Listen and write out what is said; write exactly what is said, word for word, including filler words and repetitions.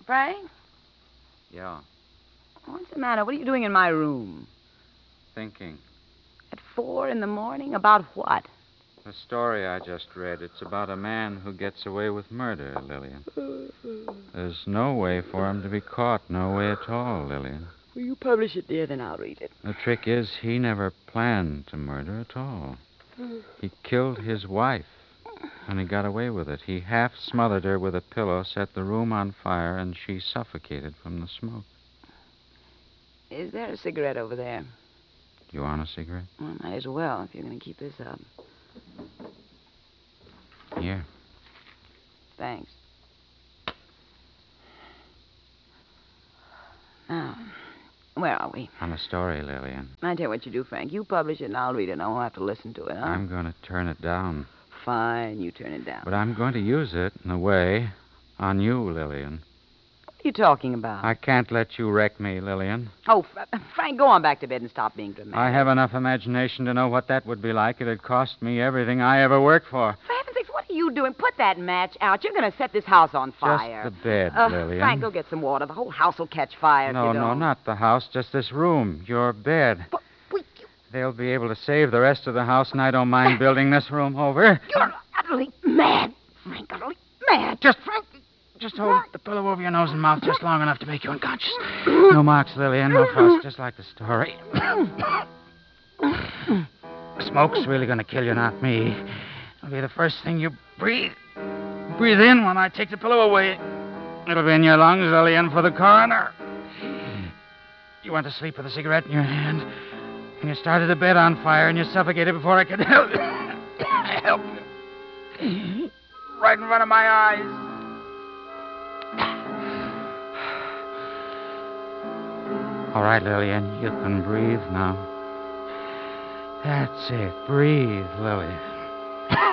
Frank? Yeah. What's the matter? What are you doing in my room? Thinking. At four in the morning? About what? The story I just read. It's about a man who gets away with murder, Lillian. There's no way for him to be caught. No way at all, Lillian. Will you publish it, dear? Then I'll read it. The trick is he never planned to murder at all. He killed his wife, and he got away with it. He half smothered her with a pillow, set the room on fire, and she suffocated from the smoke. Is there a cigarette over there? Do you want a cigarette? Well, might as well, if you're going to keep this up. Here. Thanks. Now, where are we? On a story, Lillian. I tell you what you do, Frank. You publish it, and I'll read it, and I won't have to listen to it, huh? I'm going to turn it down. Fine, you turn it down. But I'm going to use it, in a way, on you, Lillian. What are you talking about? I can't let you wreck me, Lillian. Oh, F- Frank, go on back to bed and stop being dramatic. I have enough imagination to know what that would be like. It'd cost me everything I ever worked for. For heaven's sakes, what are you doing? Put that match out. You're going to set this house on fire. Just the bed, uh, Lillian. Frank, go get some water. The whole house will catch fire No, if you no, don't. not the house. Just this room. Your bed. But, but you, They'll be able to save the rest of the house, and I don't mind building this room over. you're utterly mad. Frank, utterly mad. Just, Frank, just hold the pillow over your nose and mouth just long enough to make you unconscious. No marks, Lillian. No fuss. Just like the story. Smoke's really going to kill you, not me. It'll be the first thing you breathe. Breathe in when I take the pillow away. It'll be in your lungs, Lillian, for the coroner. You went to sleep with a cigarette in your hand, and you started the bed on fire, and you suffocated before I could help you. Help you. Right in front of my eyes. All right, Lillian, you can breathe now. That's it. Breathe, Lily.